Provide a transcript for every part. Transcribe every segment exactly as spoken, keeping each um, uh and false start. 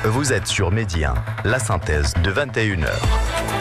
Vous êtes sur Midi un, la synthèse de vingt et une heures.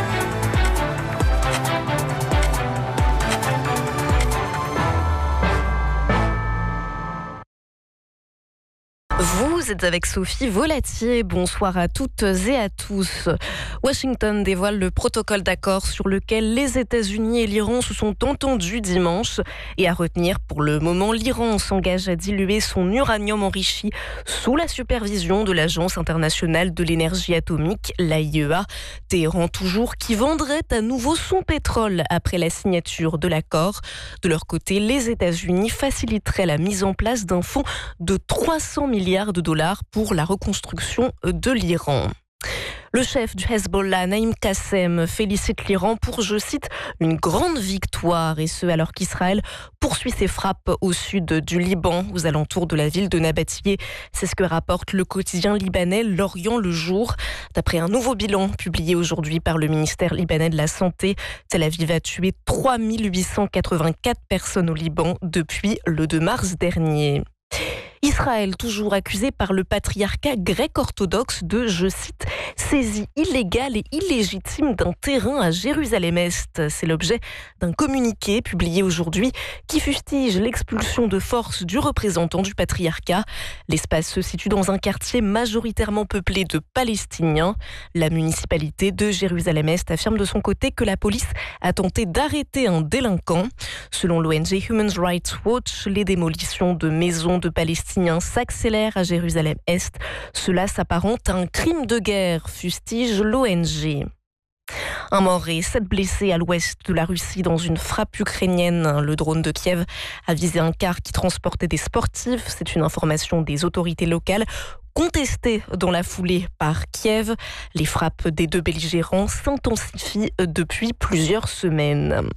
Vous êtes avec Sophie Volatier. Bonsoir à toutes et à tous. Washington dévoile le protocole d'accord sur lequel les États-Unis et l'Iran se sont entendus dimanche. Et à retenir, pour le moment, l'Iran s'engage à diluer son uranium enrichi sous la supervision de l'Agence internationale de l'énergie atomique, l'A I E A. Téhéran toujours, qui vendrait à nouveau son pétrole après la signature de l'accord. De leur côté, les États-Unis faciliteraient la mise en place d'un fonds de trois cents milliards de dollars pour la reconstruction de l'Iran. Le chef du Hezbollah, Naïm Qassem, félicite l'Iran pour, je cite, une grande victoire, et ce alors qu'Israël poursuit ses frappes au sud du Liban, aux alentours de la ville de Nabatiyeh. C'est ce que rapporte le quotidien libanais L'Orient le Jour. D'après un nouveau bilan publié aujourd'hui par le ministère libanais de la Santé, Tel Aviv a tué trois mille huit cent quatre-vingt-quatre personnes au Liban depuis le deux mars dernier. Israël, toujours accusé par le patriarcat grec orthodoxe de, je cite, saisie illégale et illégitime d'un terrain à Jérusalem-Est. C'est l'objet d'un communiqué publié aujourd'hui qui fustige l'expulsion de force du représentant du patriarcat. L'espace se situe dans un quartier majoritairement peuplé de Palestiniens. La municipalité de Jérusalem-Est affirme de son côté que la police a tenté d'arrêter un délinquant. Selon l'O N G Human Rights Watch, les démolitions de maisons de Palestiniens s'accélère à Jérusalem-Est. Cela s'apparente à un crime de guerre, fustige l'O N G. Un mort et sept blessés à l'ouest de la Russie dans une frappe ukrainienne. Le drone de Kiev a visé un car qui transportait des sportifs. C'est une information des autorités locales, contestée dans la foulée par Kiev. Les frappes des deux belligérants s'intensifient depuis plusieurs semaines.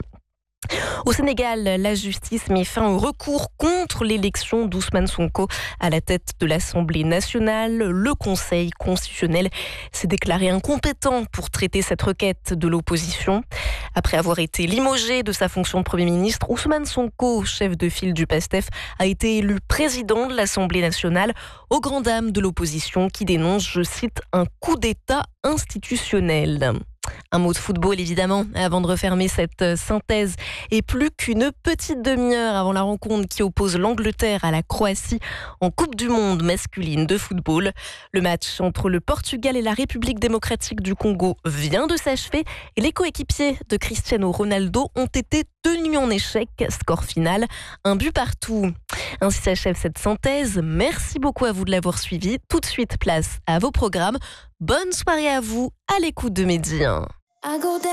Au Sénégal, la justice met fin au recours contre l'élection d'Ousmane Sonko à la tête de l'Assemblée nationale. Le Conseil constitutionnel s'est déclaré incompétent pour traiter cette requête de l'opposition. Après avoir été limogé de sa fonction de Premier ministre, Ousmane Sonko, chef de file du PASTEF, a été élu président de l'Assemblée nationale aux grandes dames de l'opposition qui dénonce, je cite, un coup d'État institutionnel. Un mot de football évidemment, avant de refermer cette synthèse. Et plus qu'une petite demi-heure avant la rencontre qui oppose l'Angleterre à la Croatie en Coupe du Monde masculine de football. Le match entre le Portugal et la République démocratique du Congo vient de s'achever et les coéquipiers de Cristiano Ronaldo ont été tenus en échec. Score final, un but partout. Ainsi s'achève cette synthèse. Merci beaucoup à vous de l'avoir suivi. Tout de suite, place à vos programmes. Bonne soirée à vous, à l'écoute de Midi un.